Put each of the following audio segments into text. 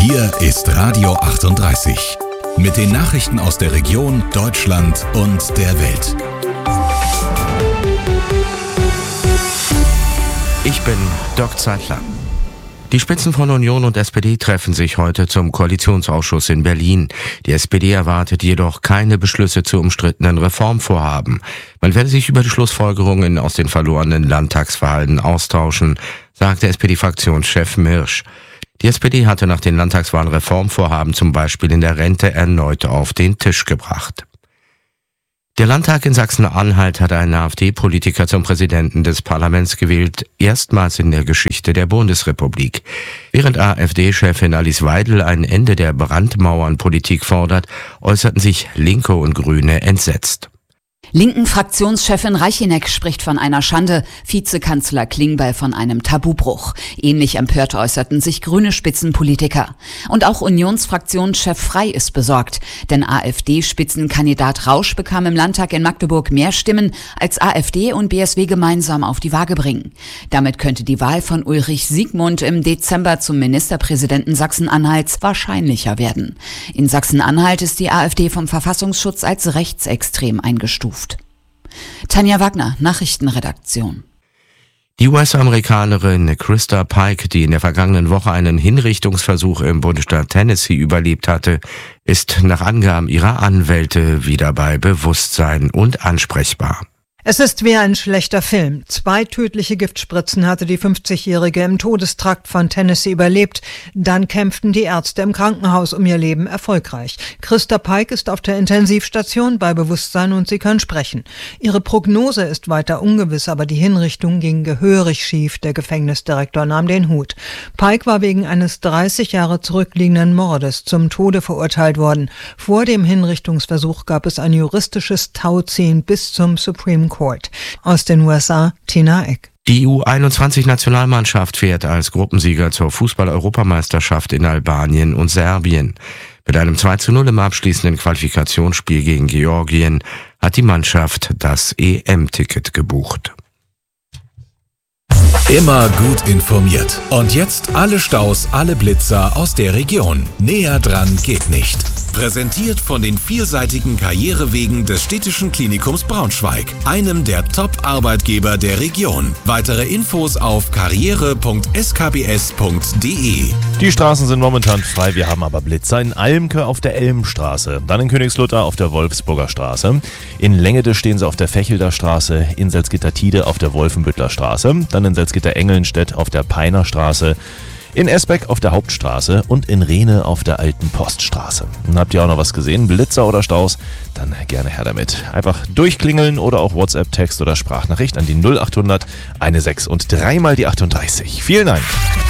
Hier ist Radio 38 mit den Nachrichten aus der Region, Deutschland und der Welt. Ich bin Dirk Zeitler. Die Spitzen von Union und SPD treffen sich heute zum Koalitionsausschuss in Berlin. Die SPD erwartet jedoch keine Beschlüsse zu umstrittenen Reformvorhaben. Man werde sich über die Schlussfolgerungen aus den verlorenen Landtagswahlen austauschen, sagte SPD-Fraktionschef Mirsch. Die SPD hatte nach den Landtagswahlen Reformvorhaben zum Beispiel in der Rente erneut auf den Tisch gebracht. Der Landtag in Sachsen-Anhalt hat einen AfD-Politiker zum Präsidenten des Parlaments gewählt, erstmals in der Geschichte der Bundesrepublik. Während AfD-Chefin Alice Weidel ein Ende der Brandmauernpolitik fordert, äußerten sich Linke und Grüne entsetzt. Linken Fraktionschefin Reicheneck spricht von einer Schande, Vizekanzler Klingbeil von einem Tabubruch. Ähnlich empört äußerten sich grüne Spitzenpolitiker. Und auch Unionsfraktionschef Frey ist besorgt, denn AfD-Spitzenkandidat Rausch bekam im Landtag in Magdeburg mehr Stimmen, als AfD und BSW gemeinsam auf die Waage bringen. Damit könnte die Wahl von Ulrich Siegmund im Dezember zum Ministerpräsidenten Sachsen-Anhalts wahrscheinlicher werden. In Sachsen-Anhalt ist die AfD vom Verfassungsschutz als rechtsextrem eingestuft. Tanja Wagner, Nachrichtenredaktion. Die US-Amerikanerin Krista Pike, die in der vergangenen Woche einen Hinrichtungsversuch im Bundesstaat Tennessee überlebt hatte, ist nach Angaben ihrer Anwälte wieder bei Bewusstsein und ansprechbar. Es ist wie ein schlechter Film. 2 tödliche Giftspritzen hatte die 50-Jährige im Todestrakt von Tennessee überlebt. Dann kämpften die Ärzte im Krankenhaus um ihr Leben erfolgreich. Krista Pike ist auf der Intensivstation bei Bewusstsein und sie kann sprechen. Ihre Prognose ist weiter ungewiss, aber die Hinrichtung ging gehörig schief. Der Gefängnisdirektor nahm den Hut. Pike war wegen eines 30 Jahre zurückliegenden Mordes zum Tode verurteilt worden. Vor dem Hinrichtungsversuch gab es ein juristisches Tauziehen bis zum Supreme Court. Aus den USA, Tina Eck. Die U21-Nationalmannschaft fährt als Gruppensieger zur Fußball-Europameisterschaft in Albanien und Serbien. Mit einem 2:0 im abschließenden Qualifikationsspiel gegen Georgien hat die Mannschaft das EM-Ticket gebucht. Immer gut informiert. Und jetzt alle Staus, alle Blitzer aus der Region. Näher dran geht nicht. Präsentiert von den vielseitigen Karrierewegen des Städtischen Klinikums Braunschweig, einem der Top-Arbeitgeber der Region. Weitere Infos auf karriere.skbs.de. Die Straßen sind momentan frei, wir haben aber Blitzer in Almke auf der Elmstraße, dann in Königslutter auf der Wolfsburger Straße, in Lengede stehen sie auf der Fechelder Straße, in Salzgitter-Tide auf der Wolfenbüttler Straße, dann in Salzgitter-Engelnstedt auf der Peiner Straße, in Esbeck auf der Hauptstraße und in Rehne auf der Alten Poststraße. Und habt ihr auch noch was gesehen? Blitzer oder Staus? Dann gerne her damit. Einfach durchklingeln oder auch WhatsApp, Text oder Sprachnachricht an die 0800 16 und 3 mal die 38. Vielen Dank.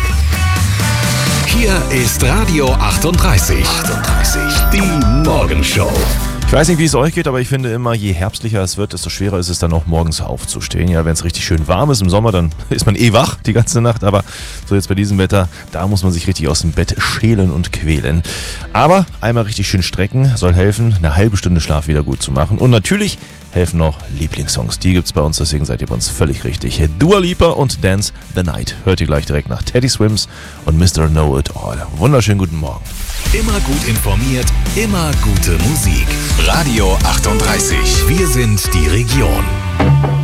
Hier ist Radio 38. Die Morgenshow. Ich weiß nicht, wie es euch geht, aber ich finde immer, je herbstlicher es wird, desto schwerer ist es dann auch morgens aufzustehen. Ja, wenn es richtig schön warm ist im Sommer, dann ist man wach die ganze Nacht. Aber so jetzt bei diesem Wetter, da muss man sich richtig aus dem Bett schälen und quälen. Aber einmal richtig schön strecken soll helfen, eine halbe Stunde Schlaf wieder gut zu machen. Und natürlich helfen noch Lieblingssongs. Die gibt's bei uns, deswegen seid ihr bei uns völlig richtig. Dua Lipa und Dance the Night. Hört ihr gleich direkt nach Teddy Swims und Mr. Know It All. Wunderschönen guten Morgen. Immer gut informiert, immer gute Musik. Radio 38. Wir sind die Region.